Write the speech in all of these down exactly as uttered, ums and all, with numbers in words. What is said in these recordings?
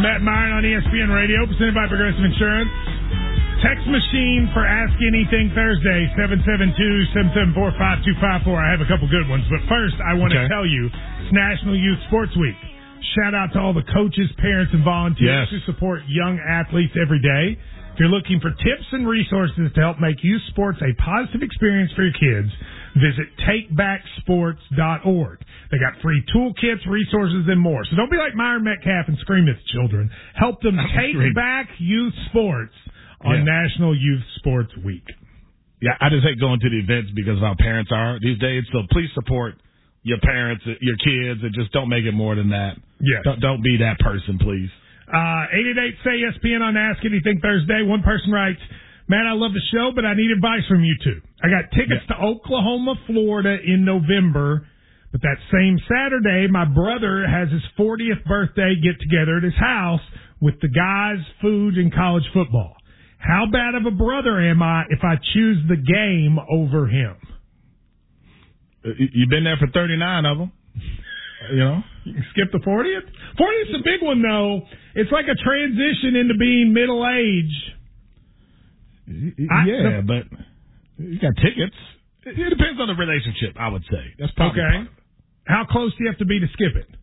Matt Myron on E S P N Radio, presented by Progressive Insurance. Text machine for Ask Anything Thursday, seven seven two, seven seven four, five two five four. I have a couple good ones, but first I want okay. to tell you, it's National Youth Sports Week. Shout out to all the coaches, parents, and volunteers yes. who support young athletes every day. If you're looking for tips and resources to help make youth sports a positive experience for your kids, visit take back sports dot org. They got free toolkits, resources, and more. So don't be like Myron Metcalf and scream at the children. Help them take back youth sports on yeah. National Youth Sports Week. Yeah, I just hate going to the events because of how parents are these days. So please support your parents, your kids, and just don't make it more than that. Yes. Don't, don't be that person, please. Uh, eight eight eight, say E S P N on Ask Anything Thursday. One person writes, man, I love the show, but I need advice from you two. I got tickets yeah. to Oklahoma, Florida in November, but that same Saturday, my brother has his fortieth birthday get-together at his house with the guys, food, and college football. How bad of a brother am I if I choose the game over him? You've been there for thirty-nine of them. You know? You can skip the fortieth? fortieth's a big one, though. It's like a transition into being middle-aged. Yeah, I, the, but you got tickets. It, it depends on the relationship, I would say. That's probably okay. Part. How close do you have to be to skip it?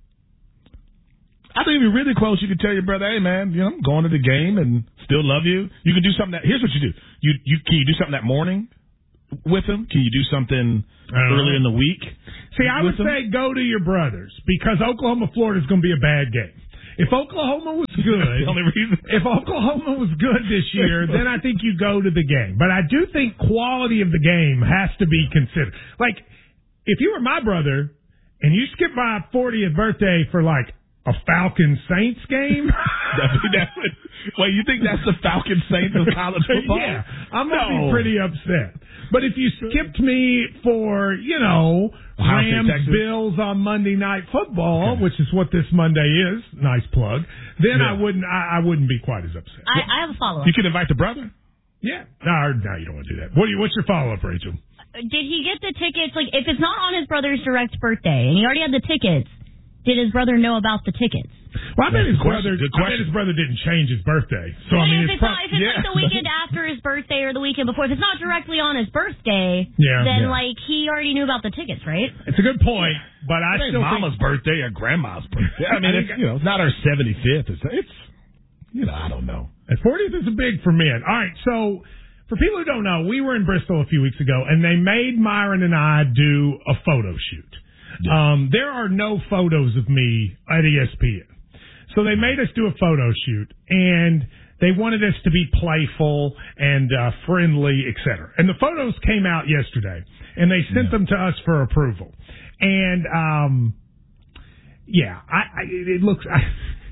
I think if you're really close, you can tell your brother, hey, man, you know, I'm going to the game and still love you. You can do something that, here's what you do. You, you Can you do something that morning with him? Can you do something early in the week? See, I would him? say go to your brothers because Oklahoma, Florida is going to be a bad game. If Oklahoma was good, the only reason. if Oklahoma was good this year, then I think you go to the game. But I do think quality of the game has to be considered. Like, if you were my brother and you skipped my fortieth birthday for like a Falcon Saints game? that, that would, wait, you think that's the Falcon Saints of college football? Yeah, I'm going to no. be pretty upset. But if you skipped me for, you know, Rams Bills on Monday Night Football, okay. which is what this Monday is, nice plug, then yeah. I wouldn't I, I wouldn't be quite as upset. I, I have a follow-up. You could invite the brother. Yeah. No, no, you don't want to do that. What do you, what's your follow-up, Rachel? Did he get the tickets? Like, if it's not on his brother's direct birthday and he already had the tickets, did his brother know about the tickets? Well, I bet his brother. Good I bet his brother didn't change his birthday. So yeah, I mean, if it's, it's, pro- not, if it's yeah. like the weekend after his birthday or the weekend before, if it's not directly on his birthday, yeah, then yeah. like he already knew about the tickets, right? It's a good point, but I, I still Mama's think birthday or Grandma's birthday. I mean, it's, you know, it's not our seventy-fifth. It's, it's you know, I don't know. And fortieth is a big for men. All right, so for people who don't know, we were in Bristol a few weeks ago, and they made Myron and I do a photo shoot. Yeah. Um, there are no photos of me at E S P N. So they made us do a photo shoot, and they wanted us to be playful and uh, friendly, et cetera. And the photos came out yesterday, and they sent yeah. them to us for approval. And, um, yeah, I, I, it looks... I,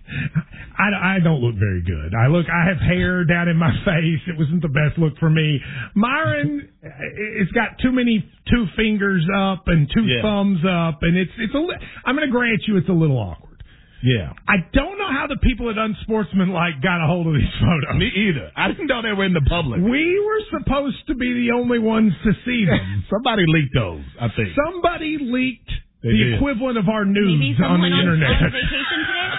I, I don't look very good. I look. I have hair down in my face. It wasn't the best look for me. Myron, it's got too many two fingers up and two yeah. thumbs up, and it's it's a. I'm going to grant you it's a little awkward. Yeah. I don't know how the people at Unsportsmanlike got a hold of these photos. Me either. I didn't know they were in the public. We were supposed to be the only ones to see them. Somebody leaked those, I think. Somebody leaked they the did. equivalent of our nudes on the on, internet. On vacation today?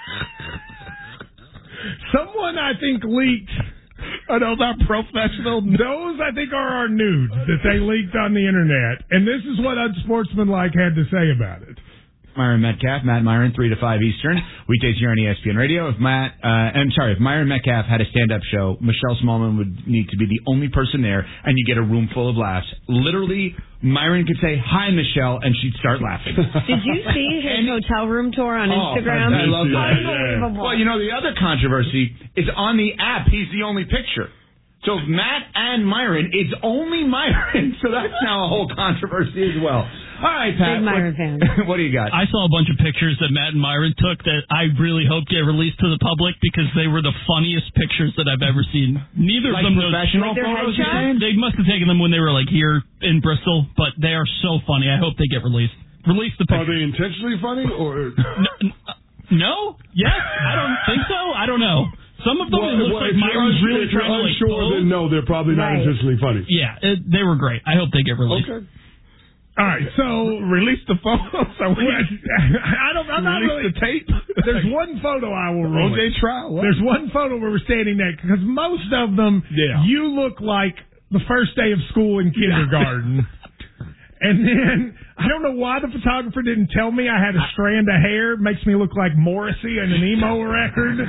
Someone, I think, leaked. Are those our professional? Those, I think, are our nudes that they leaked on the internet. And this is what Unsportsmanlike had to say about it. Myron Metcalf, Matt Myron, three to five Eastern. Weekdays here on E S P N Radio. If Matt, uh, I'm sorry, if Myron Metcalf had a stand-up show, Michelle Smallman would need to be the only person there, and you get a room full of laughs. Literally, Myron could say, hi, Michelle, and she'd start laughing. Did you see his hotel room tour on oh, Instagram? I love that. Unbelievable. Well, you know, the other controversy is on the app, he's the only picture. So if Matt and Myron, it's only Myron. So that's now a whole controversy as well. All right, Pat. Big Myron what, fan. What do you got? I saw a bunch of pictures that Matt and Myron took that I really hope get released to the public because they were the funniest pictures that I've ever seen. Neither like of them professional knows. photos. They must have taken them when they were like here in Bristol, but they are so funny. I hope they get released. Release the pictures. Are they intentionally funny or no? no? Yes? I don't think so. I don't know. Some of them well, it looks well, like if Myron's you're really unsure, trying to like unsure, then no, they're probably not right. intentionally funny. Yeah, it, they were great. I hope they get released. Okay. All right, so release the photos. So we, I don't. I'm not release really. the tape. There's one photo I will O J release. trial. What? There's one photo where we're standing there because most of them, Yeah. you look like the first day of school in kindergarten. And then I don't know why the photographer didn't tell me I had a strand of hair. It makes me look like Morrissey in an emo record.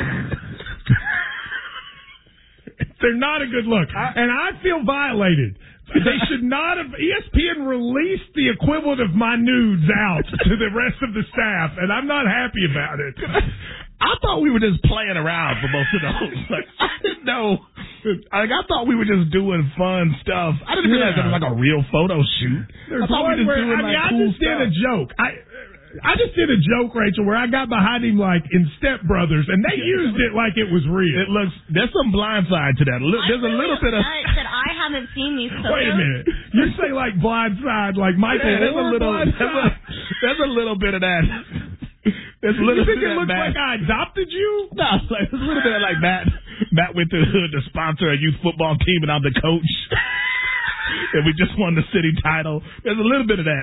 They're not a good look, and I feel violated. They should not have. E S P N released the equivalent of my nudes out to the rest of the staff, and I'm not happy about it. I thought we were just playing around for most of those. Like, I didn't know. Like, I thought we were just doing fun stuff. I didn't realize Yeah. it was like a real photo shoot. There's I thought we one were just where, doing I mean, like I cool just did stuff. a joke. I I just did a joke, Rachel, where I got behind him like in Step Brothers, and they used it like it was real. It looks. There's some blind side to that. Look, there's a little bit of. that I haven't seen these photos. Wait a minute. You say like blindside, like Michael Yeah, there's a Moore little. There's a, blindside? there's a little bit of that. There's a little You think bit it of looks that. like I adopted you? No, it's like, there's a little bit of like Matt. Matt went to the sponsor a youth football team, and I'm the coach. And we just won the city title. There's a little bit of that.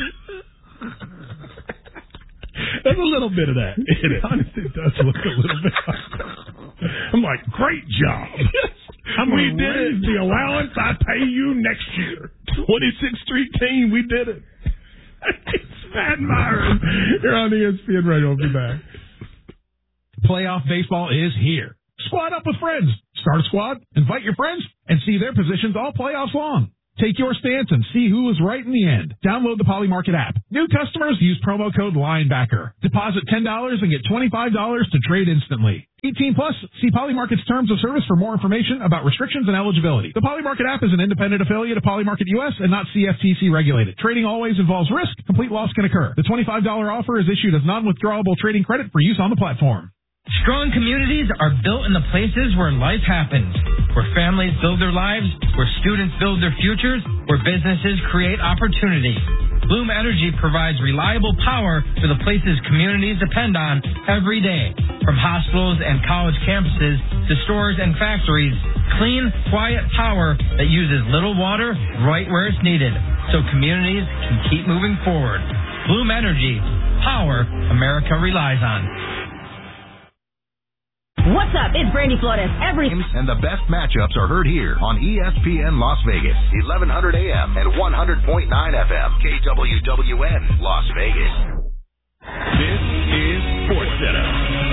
There's a little bit of that. It Honestly, it does look a little bit like that. I'm like, great job. I'm We going did to raise it. the allowance I pay you next year. twenty-sixth Street team, we did it. It's Matt Myron. You're on E S P N Radio. We'll be back. Playoff baseball is here. Squad up with friends. Start a squad, invite your friends, and see their positions all playoffs long. Take your stance and see who was right in the end. Download the Polymarket app. New customers use promo code LINEBACKER. Deposit ten dollars and get twenty-five dollars to trade instantly. eighteen plus. See Polymarket's terms of service for more information about restrictions and eligibility. The Polymarket app is an independent affiliate of Polymarket U S and not C F T C regulated. Trading always involves risk. Complete loss can occur. The twenty-five dollars offer is issued as non-withdrawable trading credit for use on the platform. Strong communities are built in the places where life happens, where families build their lives, where students build their futures, where businesses create opportunity. Bloom Energy provides reliable power for the places communities depend on every day. From hospitals and college campuses to stores and factories, clean, quiet power that uses little water right where it's needed, so communities can keep moving forward. Bloom Energy, power America relies on. What's up? It's Brandy Flores. Every and the best matchups are heard here on E S P N Las Vegas, eleven hundred A M and one hundred point nine F M, K W W N Las Vegas. This is Sports Center.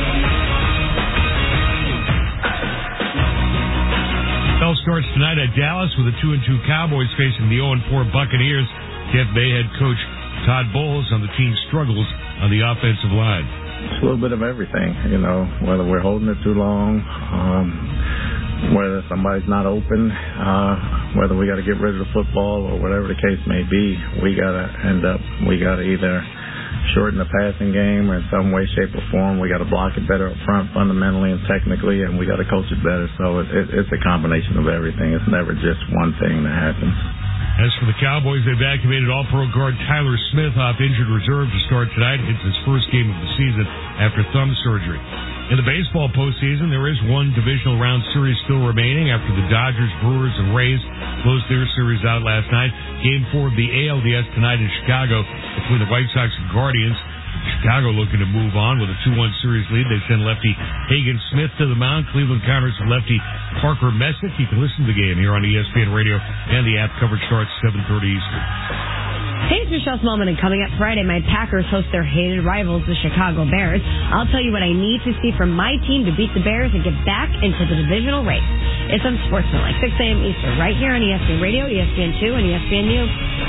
Bell starts tonight at Dallas with the two and two Cowboys facing the oh and four Buccaneers. Tampa Bay head coach Todd Bowles on the team's struggles on the offensive line. It's a little bit of everything, you know, whether we're holding it too long, um, whether somebody's not open, uh, whether we got to get rid of the football or whatever the case may be, we got to end up, we got to either shorten the passing game or in some way, shape, or form. We got to block it better up front fundamentally and technically, and we got to coach it better. So it, it, it's a combination of everything. It's never just one thing that happens. As for the Cowboys, they've activated All-Pro guard Tyler Smith off injured reserve to start tonight. It's his first game of the season after thumb surgery. In the baseball postseason, there is one divisional round series still remaining after the Dodgers, Brewers, and Rays closed their series out last night. Game four of the A L D S tonight in Chicago between the White Sox and Guardians. Chicago looking to move on with a two one series lead. They send lefty Hagen Smith to the mound. Cleveland counters lefty Parker Messick. You can listen to the game here on E S P N Radio and the app. Coverage starts seven thirty Eastern. Hey, it's Michelle Smallman, and coming up Friday, my Packers host their hated rivals, the Chicago Bears. I'll tell you what I need to see from my team to beat the Bears and get back into the divisional race. It's on Sportsmanlike, six a.m. Eastern, right here on E S P N Radio, E S P N two, and E S P N U.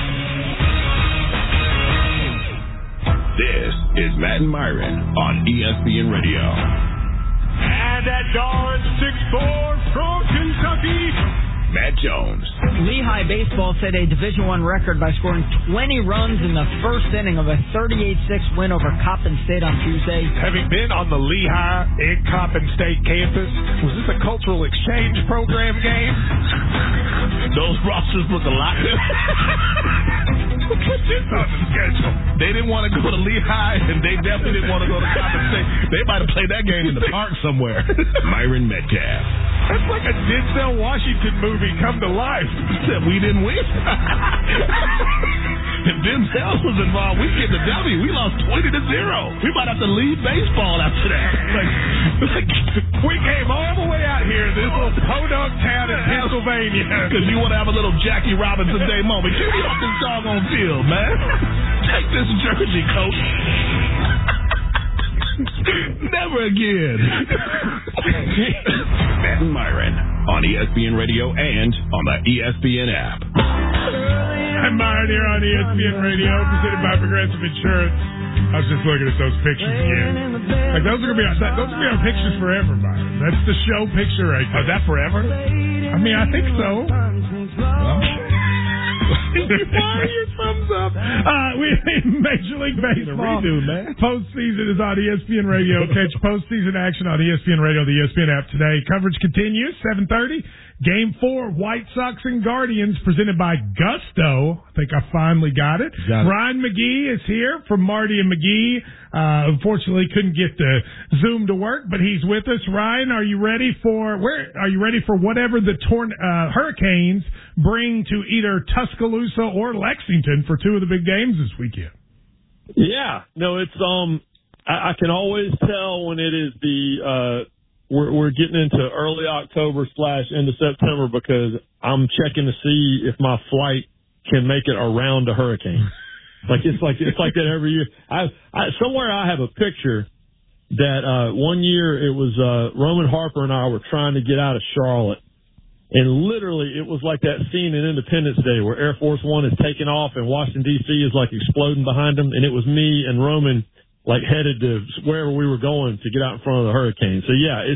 This is Matt and Myron on E S P N Radio. And at Darn six four from Kentucky, Matt Jones. Lehigh baseball set a Division One record by scoring twenty runs in the first inning of a thirty-eight six win over Coppin State on Tuesday. Having been on the Lehigh and Coppin State campus, was this a cultural exchange program game? Those rosters look a lot different. Put this on the schedule. They didn't want to go to Lehigh, and they definitely didn't want to go to Coppin State. They might have played that game in the park somewhere. Myron Metcalf. That's like a Denzel Washington movie come to life. Except we didn't win. If Denzel was involved, we'd get the W. We lost twenty to zero. We might have to leave baseball after that. Like, like we came all the way out here, this little podunk town in Pennsylvania. Because you want to have a little Jackie Robinson Day moment. Get me off this doggone field, man. Take this jersey, coach. Never again. Matt and Myron on E S P N Radio and on the E S P N app. I'm Myron here on E S P N Radio, presented by Progressive Insurance. I was just looking at those pictures again. Like those are gonna be our, those are gonna be our pictures forever, Myron. That's the show picture right there. Oh, is that forever? I mean, I think so. Well. Your thumbs up. Uh, we Major League Baseball redo, man. Postseason is on E S P N Radio. Catch postseason action on E S P N Radio, the E S P N app today. Coverage continues. seven thirty. Game four, White Sox and Guardians, presented by Gusto. I think I finally got it. Got it. Ryan McGee is here from Marty and McGee. Uh, unfortunately, couldn't get the Zoom to work, but he's with us. Ryan, are you ready for where? Are you ready for whatever the torn, uh, Hurricanes bring to either Tuscaloosa or Lexington for two of the big games this weekend? Yeah, no, it's um, I, I can always tell when it is the uh. We're, we're getting into early October slash into September because I'm checking to see if my flight can make it around a hurricane. Like it's like it's like that every year. I, I somewhere I have a picture that uh, one year it was uh, Roman Harper and I were trying to get out of Charlotte, and literally it was like that scene in Independence Day where Air Force One is taking off and Washington D C is like exploding behind them, and it was me and Roman like headed to wherever we were going to get out in front of the hurricane. So yeah, it's